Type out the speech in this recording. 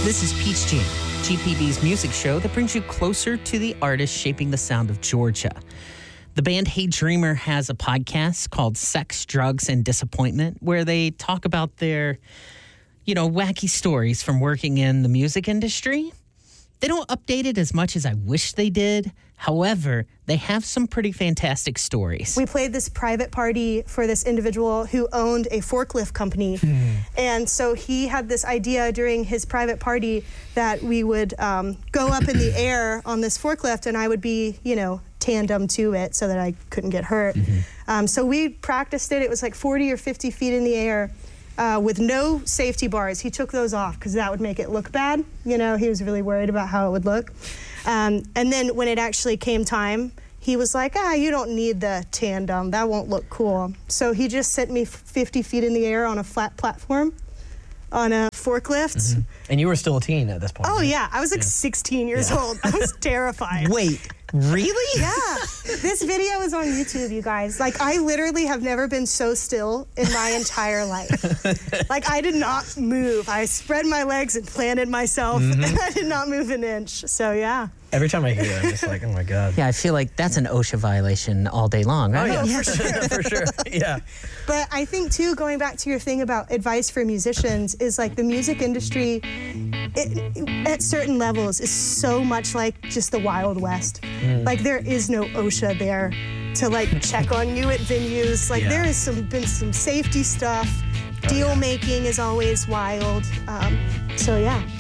This is Peach Jam, GPB's music show that brings you closer to the artists shaping the sound of Georgia. The band Hey Dreamer has a podcast called Sex, Drugs, and Disappointment, where they talk about their, wacky stories from working in the music industry. They don't update it as much as I wish they did. However, they have some pretty fantastic stories. We played this private party for this individual who owned a forklift company. And so he had this idea during his private party that we would go up in the air on this forklift and I would be, tandem to it so that I couldn't get hurt. So we practiced it. It was like 40 or 50 feet in the air. With no safety bars. He took those off because that would make it look bad. He was really worried about how it would look. And then when it actually came time, he was like, you don't need the tandem. That won't look cool. So he just sent me 50 feet in the air on a flat platform on a forklift. And you were still a teen at this point. Oh, right? yeah. I was like 16 years old. I was terrified. Wait, really? Yeah. This video is on YouTube, you guys. Like, I literally have never been so still in my entire life. Like, I did not move. I spread my legs and planted myself, and I did not move an inch. So, yeah. Every time I hear it, I'm just like, oh my God. Yeah, I feel like that's an OSHA violation all day long, right? Oh, yeah, for sure. Yeah. But I think, too, going back to your thing about advice for musicians is, like, the music industry, at certain levels, is so much like just the Wild West. Like, there is no OSHA there to, like, check on you at venues. Like, there has been some safety stuff. Deal making is always wild. So, yeah.